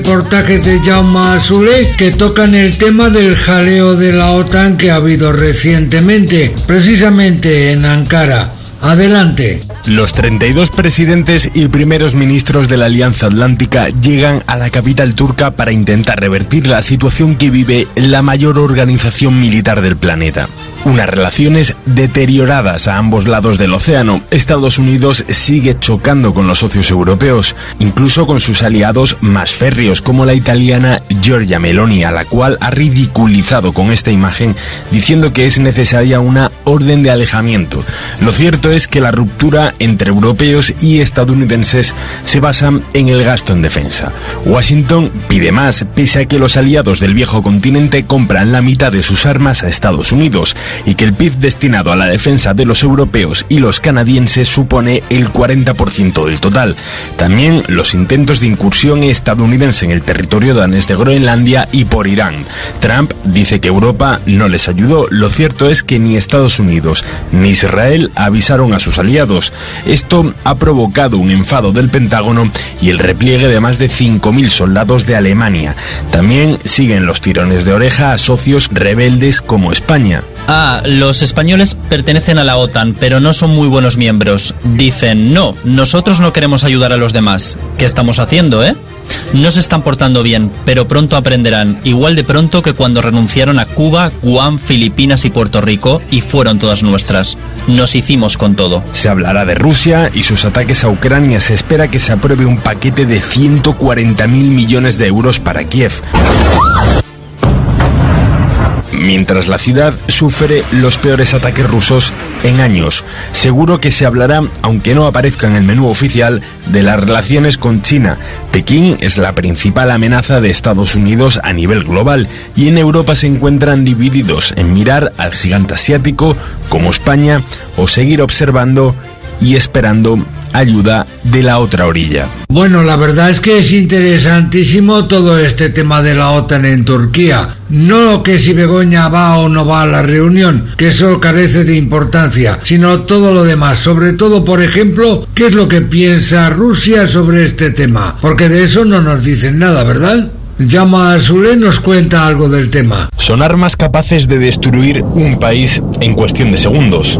Reportajes de Jaume Soler que tocan el tema del jaleo de la OTAN que ha habido recientemente, precisamente en Ankara. Adelante. Los 32 presidentes y primeros ministros de la Alianza Atlántica llegan a la capital turca para intentar revertir la situación que vive la mayor organización militar del planeta. Unas relaciones deterioradas a ambos lados del océano. Estados Unidos sigue chocando con los socios europeos, incluso con sus aliados más férreos, como la italiana Giorgia Meloni, a la cual ha ridiculizado con esta imagen, diciendo que es necesaria una orden de alejamiento. Lo cierto es que la ruptura entre europeos y estadounidenses se basa en el gasto en defensa. Washington pide más, pese a que los aliados del viejo continente compran la mitad de sus armas a Estados Unidos, y que el PIB destinado a la defensa de los europeos y los canadienses supone el 40% del total. También los intentos de incursión estadounidense en el territorio danés de Groenlandia y por Irán. Trump dice que Europa no les ayudó. Lo cierto es que ni Estados Unidos ni Israel avisaron a sus aliados. Esto ha provocado un enfado del Pentágono y el repliegue de más de 5.000 soldados de Alemania. También siguen los tirones de oreja a socios rebeldes como España. Los españoles pertenecen a la OTAN, pero no son muy buenos miembros. Dicen, no, nosotros no queremos ayudar a los demás. ¿Qué estamos haciendo, No se están portando bien, pero pronto aprenderán, igual de pronto que cuando renunciaron a Cuba, Guam, Filipinas y Puerto Rico, y fueron todas nuestras. Nos hicimos con todo. Se hablará de Rusia y sus ataques a Ucrania. Se espera que se apruebe un paquete de 140.000 millones de euros para Kiev. Mientras la ciudad sufre los peores ataques rusos en años. Seguro que se hablará, aunque no aparezca en el menú oficial, de las relaciones con China. Pekín es la principal amenaza de Estados Unidos a nivel global, y en Europa se encuentran divididos en mirar al gigante asiático como España o seguir observando y esperando ayuda de la otra orilla. Bueno, la verdad es que es interesantísimo todo este tema de la OTAN en Turquía. No que si Begoña va o no va a la reunión, que eso carece de importancia, sino todo lo demás. Sobre todo, por ejemplo, ¿qué es lo que piensa Rusia sobre este tema? Porque de eso no nos dicen nada, ¿verdad? Jaume Soler nos cuenta algo del tema. Son armas capaces de destruir un país en cuestión de segundos,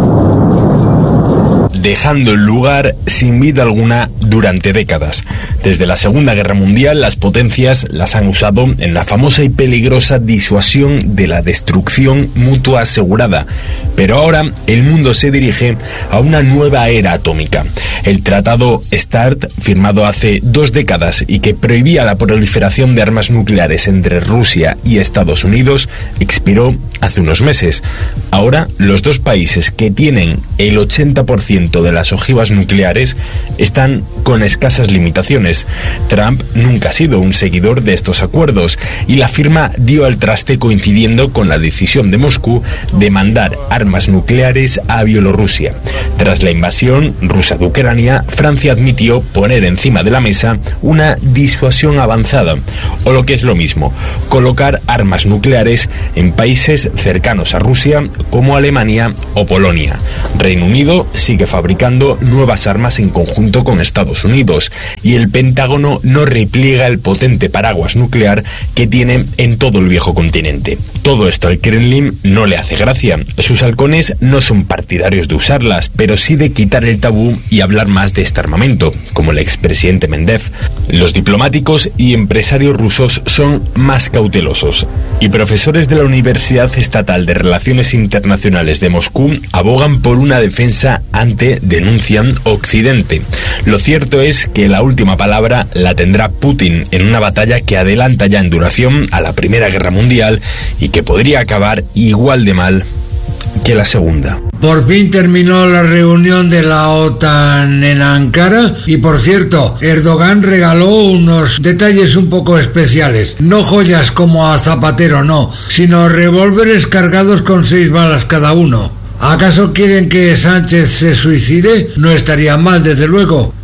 dejando el lugar sin vida alguna durante décadas. Desde la Segunda Guerra Mundial, las potencias las han usado en la famosa y peligrosa disuasión de la destrucción mutua asegurada. Pero ahora el mundo se dirige a una nueva era atómica. El tratado START, firmado hace 2 décadas y que prohibía la proliferación de armas nucleares entre Rusia y Estados Unidos, expiró hace unos meses. Ahora, los dos países que tienen el 80% de las ojivas nucleares están con escasas limitaciones. Trump nunca ha sido un seguidor de estos acuerdos y la firma dio al traste coincidiendo con la decisión de Moscú de mandar armas nucleares a Bielorrusia. Tras la invasión rusa de Ucrania, Francia admitió poner encima de la mesa una disuasión avanzada, o lo que es lo mismo, colocar armas nucleares en países cercanos a Rusia como Alemania o Polonia. Reino Unido sigue fabricando nuevas armas en conjunto con Estados Unidos y el Pentágono no repliega el potente paraguas nuclear que tiene en todo el viejo continente. Todo esto al Kremlin no le hace gracia. Sus halcones no son partidarios de usarlas, pero sí de quitar el tabú y hablar más de este armamento, como el expresidente Medvedev. Los diplomáticos y empresarios rusos son más cautelosos, y profesores de la Universidad Estatal de Relaciones Internacionales de Moscú abogan por una defensa ante, denuncian, Occidente. Lo cierto es que la última palabra la tendrá Putin en una batalla que adelanta ya en duración a la Primera Guerra Mundial y que podría acabar igual de mal que la segunda. Por fin terminó la reunión de la OTAN en Ankara y, por cierto, Erdogan regaló unos detalles un poco especiales. No joyas como a Zapatero, no, sino revólveres cargados con 6 balas cada uno. ¿Acaso quieren que Sánchez se suicide? No estaría mal, desde luego.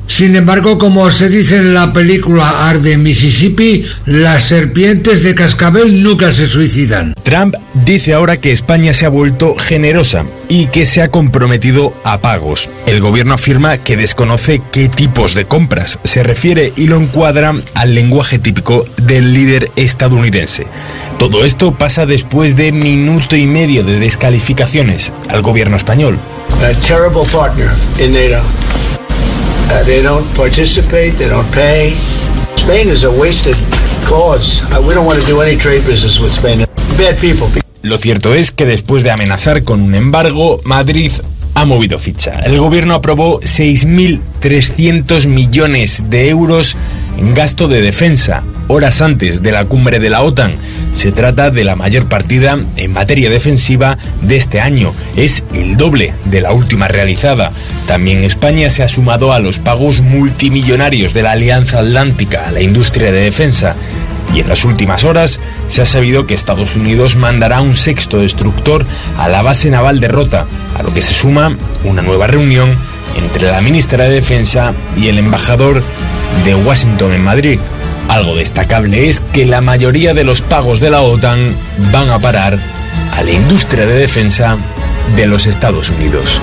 Sin embargo, como se dice en la película Arde Mississippi, las serpientes de cascabel nunca se suicidan. Trump dice ahora que España se ha vuelto generosa y que se ha comprometido a pagos. El gobierno afirma que desconoce qué tipos de compras se refiere y lo encuadra al lenguaje típico del líder estadounidense. Todo esto pasa después de minuto y medio de descalificaciones al gobierno español. A terrible partner in NATO. They don't participate, they don't pay. Spain is a wasted cause. We don't want to do any trade business with Spain. Bad people. Lo cierto es que después de amenazar con un embargo, Madrid ha movido ficha. El gobierno aprobó 6.300 millones de euros en gasto de defensa, horas antes de la cumbre de la OTAN. Se trata de la mayor partida en materia defensiva de este año. Es el doble de la última realizada. También España se ha sumado a los pagos multimillonarios de la Alianza Atlántica a la industria de defensa. Y en las últimas horas se ha sabido que Estados Unidos mandará un sexto destructor a la base naval de Rota, a lo que se suma una nueva reunión entre la ministra de Defensa y el embajador de Washington en Madrid. Algo destacable es que la mayoría de los pagos de la OTAN van a parar a la industria de defensa de los Estados Unidos.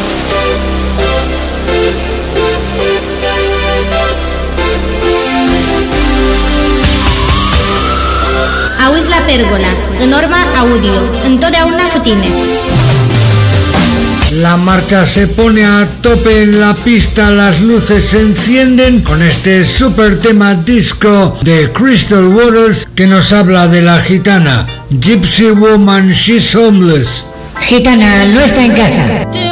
Auis la pérgola, de Norma Audio, en toda una rutina. La marcha se pone a tope en la pista, las luces se encienden con este super tema disco de Crystal Waters que nos habla de la gitana. Gypsy woman, she's homeless. Gitana no está en casa.